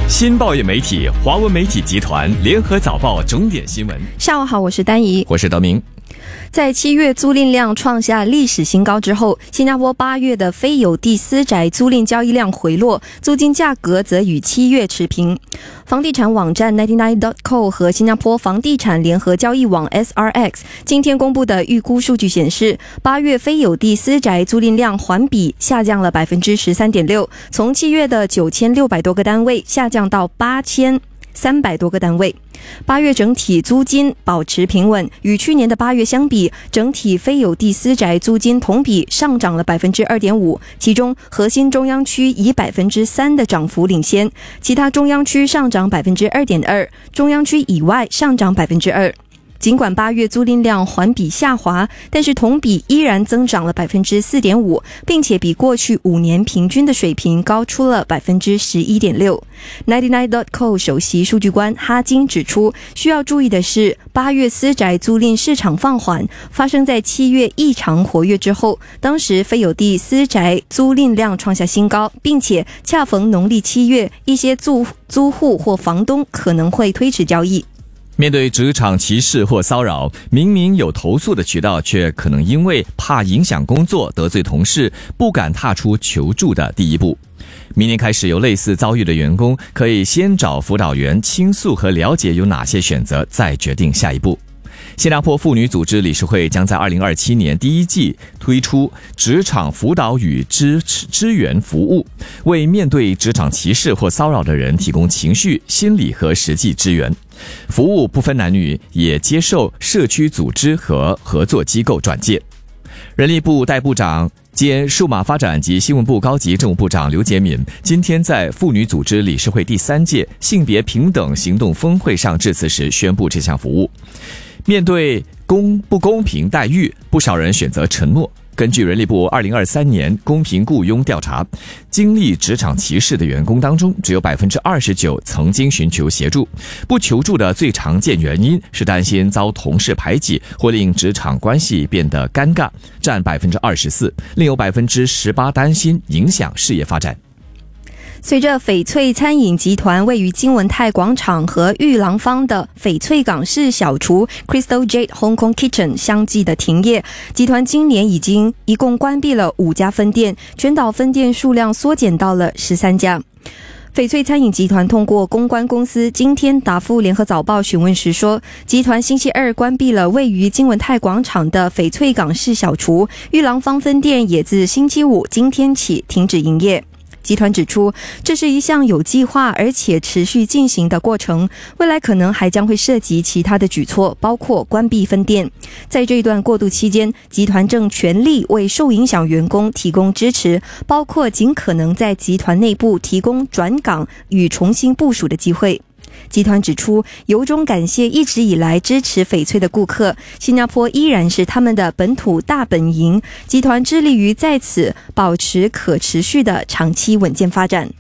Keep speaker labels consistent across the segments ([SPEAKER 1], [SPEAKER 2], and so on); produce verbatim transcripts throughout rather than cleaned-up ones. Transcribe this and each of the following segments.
[SPEAKER 1] 新报业媒体华文媒体集团联合早报重点新闻。
[SPEAKER 2] 下午好，我是丹怡，
[SPEAKER 1] 我是德明。
[SPEAKER 2] 在七月租赁量创下历史新高之后，新加坡八月的非有地私宅租赁交易量回落，租金价格则与七月持平。房地产网站 九十九 点 co 和新加坡房地产联合交易网 S R X 今天公布的预估数据显示，八月非有地私宅租赁量环比下降了 百分之十三点六， 从七月的九千六百多个单位下降到八千三百多个单位。八月整体租金保持平稳，与去年的八月相比，整体非有地私宅租金同比上涨了 百分之二点五， 其中核心中央区以 百分之三 的涨幅领先，其他中央区上涨 百分之二点二， 中央区以外上涨 百分之二。尽管八月租赁量环比下滑，但是同比依然增长了 百分之四点五， 并且比过去五年平均的水平高出了 百分之十一点六。 九十九 点 co 首席数据官哈金指出，需要注意的是，八月私宅租赁市场放缓发生在七月异常活跃之后，当时非有地私宅租赁量创下新高，并且恰逢农历七月，一些租租户或房东可能会推迟交易。
[SPEAKER 1] 面对职场歧视或骚扰，明明有投诉的渠道，却可能因为怕影响工作得罪同事，不敢踏出求助的第一步。明年开始，有类似遭遇的员工可以先找辅导员倾诉和了解有哪些选择，再决定下一步。新加坡妇女组织理事会将在二零二七年第一季推出职场辅导与支支援服务，为面对职场歧视或骚扰的人提供情绪、心理和实际支援。服务不分男女，也接受社区组织和合作机构转介。人力部代部长兼数码发展及新闻部高级政务部长刘洁敏今天在妇女组织理事会第三届性别平等行动峰会上致辞时宣布这项服务。面对公不公平待遇，不少人选择承诺。根据人力部二零二三年公平雇佣调查，经历职场歧视的员工当中，只有 百分之二十九 曾经寻求协助。不求助的最常见原因是担心遭同事排挤或令职场关系变得尴尬，占 百分之二十四， 另有 百分之十八 担心影响事业发展。
[SPEAKER 2] 随着翡翠餐饮集团位于金文泰广场和裕廊坊的翡翠港式小厨 Crystal Jade Hong Kong Kitchen 相继的停业，集团今年已经一共关闭了五家分店，全岛分店数量缩减到了十三家。翡翠餐饮集团通过公关公司今天答复联合早报询问时说，集团星期二关闭了位于金文泰广场的翡翠港式小厨，裕廊坊分店也自星期五今天起停止营业。集团指出，这是一项有计划而且持续进行的过程，未来可能还将会涉及其他的举措，包括关闭分店。在这一段过渡期间，集团正全力为受影响员工提供支持，包括尽可能在集团内部提供转岗与重新部署的机会。集团指出，由衷感谢一直以来支持翡翠的顾客，新加坡依然是他们的本土大本营，集团致力于在此保持可持续的长期稳健发展。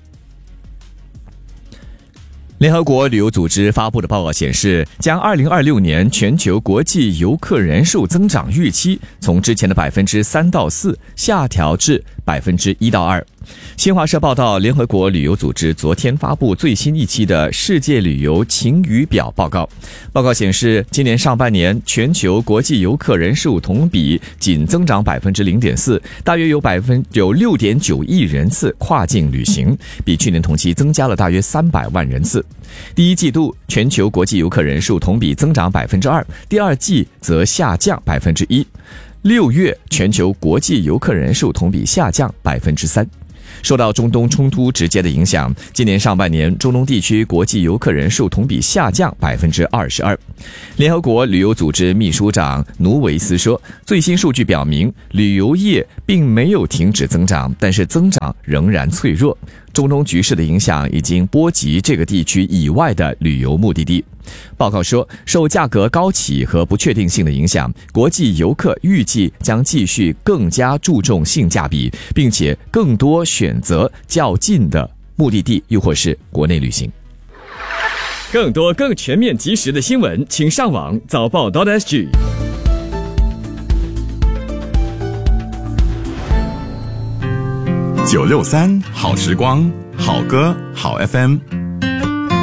[SPEAKER 1] 联合国旅游组织发布的报告显示，将二零二六年全球国际游客人数增长预期从之前的 百分之三到四 下调至 百分之一到二。新华社报道，联合国旅游组织昨天发布最新一期的世界旅游晴雨表报告。报告显示，今年上半年全球国际游客人数同比仅增长 百分之零点四， 大约有百分有 六点九亿人次跨境旅行，比去年同期增加了大约三百万人次。第一季度全球国际游客人数同比增长 百分之二， 第二季则下降 百分之一。六月全球国际游客人数同比下降 百分之三。受到中东冲突直接的影响，今年上半年中东地区国际游客人数同比下降 百分之二十二。联合国旅游组织秘书长努维斯说，最新数据表明，旅游业并没有停止增长，但是增长仍然脆弱。中东局势的影响已经波及这个地区以外的旅游目的地。报告说，受价格高企和不确定性的影响，国际游客预计将继续更加注重性价比，并且更多选择较近的目的地，又或是国内旅行。更多更全面及时的新闻，请上网早报 .sg。
[SPEAKER 3] 九六三好时光，好歌好 F M。